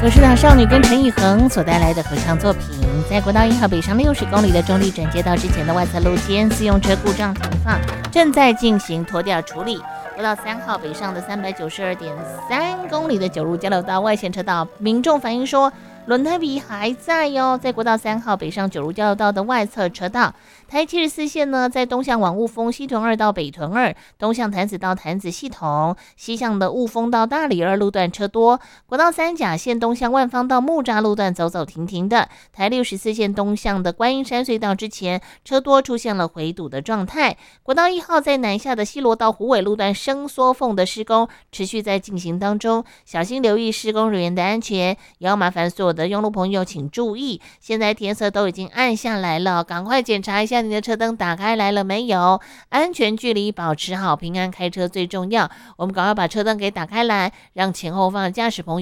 我是党少女跟陈以恒所带来的合唱作品，在国道1号北上60公里的中立转接道之前的外侧路肩，自用车故障停放，正在进行拖吊处理。国道3号北上的392.3公里的九路交流道外线车道，民众反映说轮胎皮还在哦，在国道3号北上九路交流道的外侧车道，台74线呢，在东向往雾峰西屯2到北屯2，东向潭子到潭子系统，西向的雾峰到大里2路段车多。国道3甲线东向万方到木栅路段走走停停的，台64线东向的观音山隧道之前车多，出现了回堵的状态。国道1号在南下的西螺到虎尾路段伸缩缝的施工持续在进行当中，小心留意施工人员的安全，也要麻烦所有的用路朋友请注意，现在天色都已经暗下来了，赶快检查一下你的车灯打开来了没有，安全距离保持好，平安开车最重要。我们赶快把车灯给打开来，让前后方的驾驶朋友